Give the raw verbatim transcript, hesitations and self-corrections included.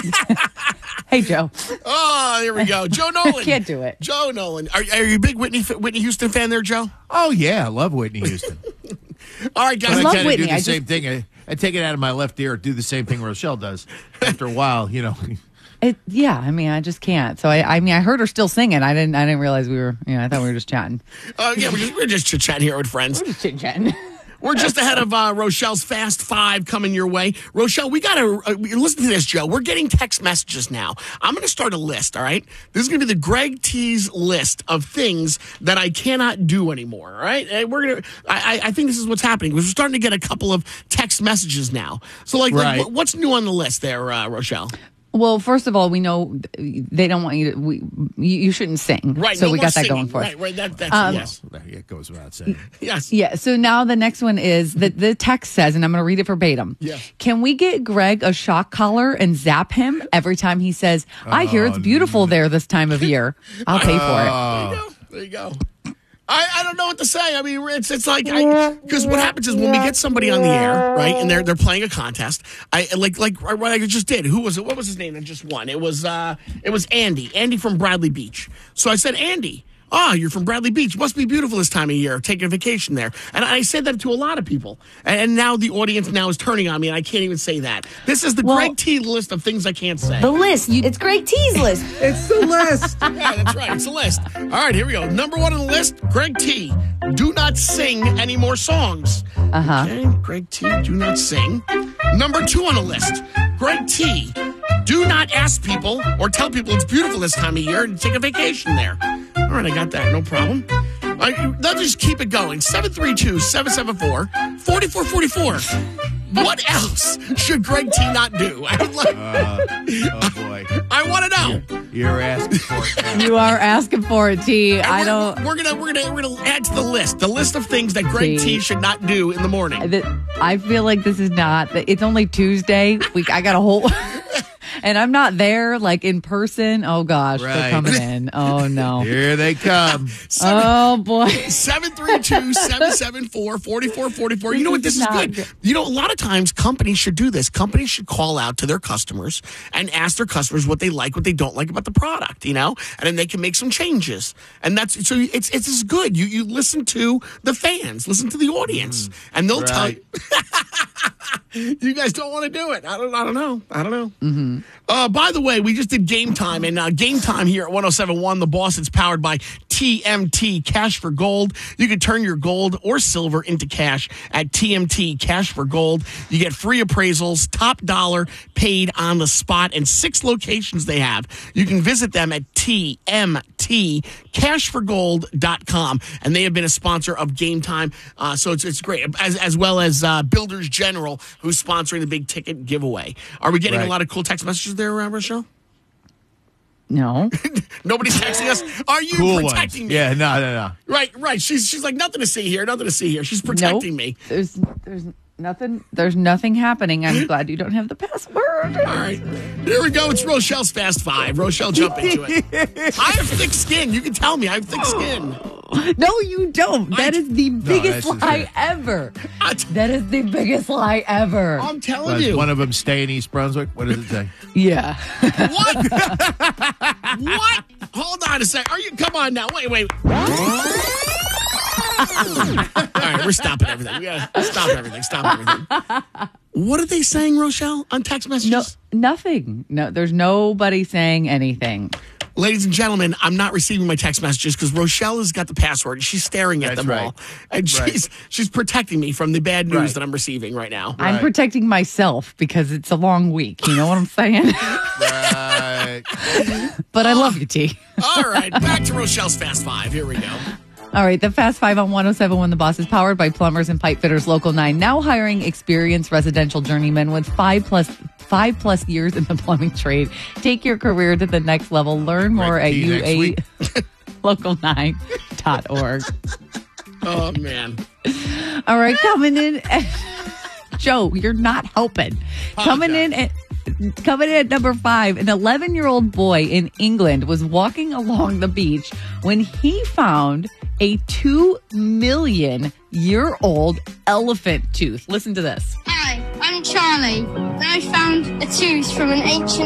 Hey, Joe. Oh, here we go. Joe Nolan. Can't do it. Joe Nolan. Are, are you a big Whitney Whitney Houston fan there, Joe? Oh, yeah. I love Whitney Houston. All right, guys. But I love kind of Whitney. do the I same just- thing. I, I take it out of my left ear, do the same thing Rochelle does. After a while, you know. It, yeah, I mean, I just can't. So I, I mean, I heard her still singing. I didn't. I didn't realize we were. You know, I thought we were just chatting. Uh, yeah, we're just, we're just chit-chatting here with friends. Just chit chatting. We're just ahead of uh, Rochelle's Fast Five coming your way. Rochelle, we got to uh, listen to this, Joe. We're getting text messages now. I'm going to start a list, all right? This is going to be the Greg T's list of things that I cannot do anymore, all right? And we're going to. I, I think this is what's happening. We're starting to get a couple of text messages now. So, like, Right. like what's new on the list there, uh, Rochelle? Well, first of all, we know they don't want you to. We you, you shouldn't sing, Right. So no we more got that singing. going for us. Right. Right. That, that's Um, yes. It goes without saying. Yes. Yeah. So now the next one is that the text says, and I'm going to read it verbatim. Yeah. Can we get Greg a shock collar and zap him every time he says, "I hear it's beautiful there this time of year"? I'll pay for it. There you go. There you go. I, I don't know what to say. I mean, it's it's like because what happens is when we get somebody on the air, right, and they're they're playing a contest. I like like what I just did. Who was it? What was his name that just won? It was uh it was Andy. Andy from Bradley Beach. So I said, Andy. Ah, oh, you're from Bradley Beach. Must be beautiful this time of year. Taking a vacation there. And I said that to a lot of people. And, and now the audience now is turning on me, and I can't even say that. This is the Well, Greg T list of things I can't say. The list. You, it's Greg T's list. It's the list. Yeah, that's right. It's a list. All right, here we go. Number one on the list, Greg T. Do not sing any more songs. Uh-huh. Okay, Greg T. Do not sing. Number two on the list, Greg T. Do not ask people or tell people it's beautiful this time of year and take a vacation there. All right, I got that. No problem. All right, let's just keep it going. seven three two, seven seven four, four four four four. What else should Greg T not do? I would like. Uh, oh, boy. I want to know. You're asking for it now. You are asking for it, T. And I we're, don't. We're gonna we're gonna we're gonna add to the list the list of things that Greg See. T should not do in the morning. That I feel like this is not. It's only Tuesday. We I got a whole, and I'm not there like in person. Oh gosh, they're Right. coming in. Oh no. Here they come. Oh boy. seven three two, seven seven four, four four four four. You know what? This is Not good. good. You know, a lot of times companies should do this. Companies should call out to their customers and ask their customers what they like, what they don't like about the product, you know? And then they can make some changes. And that's so it's it's as good. You you listen to the fans, listen to the audience, and they'll tell you. Right. You guys don't want to do it. I don't. I don't know. I don't know. Mm-hmm. Uh, by the way, we just did Game Time, and uh, Game Time here at one oh seven point one, The Boss. It's powered by T M T Cash for Gold. You can turn your gold or silver into cash at T M T Cash for Gold. You get free appraisals, top dollar paid on the spot, and six locations they have. You can visit them at T M T cash for gold dot com, and they have been a sponsor of Game Time, uh, so it's it's great, as as well as uh, Builders General, who's sponsoring the big ticket giveaway. Are we getting Right. a lot of cool text messages there, uh, Rochelle? No. Nobody's texting us. Are you Cool protecting ones. me? Yeah, no, no, no. Right, right. She's she's like, nothing to see here, nothing to see here. She's Nope. protecting me. There's there's nothing. There's nothing happening. I'm glad you don't have the password. All right, here we go. It's Rochelle's Fast Five. Rochelle, jump into it. I have thick skin. You can tell me I have thick skin. No, you don't. That is the biggest that's just lie it. ever. I- That is the biggest lie ever. I'm telling Does you. one of them stay in East Brunswick? What does it say? Yeah. What? What? Hold on a sec. Are you? Come on now. Wait, wait. All right, we're stopping everything. We gotta stop everything. Stop everything. What are they saying, Rochelle, on text No, messages? nothing. No, there's nobody saying anything. Ladies and gentlemen, I'm not receiving my text messages because Rochelle has got the password. She's staring at That's them right. all, and Right. she's she's protecting me from the bad news Right. that I'm receiving right now. I'm Right. protecting myself because it's a long week. You know what I'm saying? Right. But I love you, T. All right, back to Rochelle's Fast Five. Here we go. All right, the Fast Five on one oh seven point one The Boss is powered by Plumbers and Pipe Fitters Local nine, now hiring experienced residential journeymen with five plus five plus years in the plumbing trade. Take your career to the next level. Learn more Greg at T next U week. A local nine dot org. Oh man, All right, coming in. Joe, you're not helping. Coming in at coming in at number five, an eleven-year-old boy in England was walking along the beach when he found a two million year old elephant tooth. Listen to this. Hi, I'm Charlie. I found a tooth from an ancient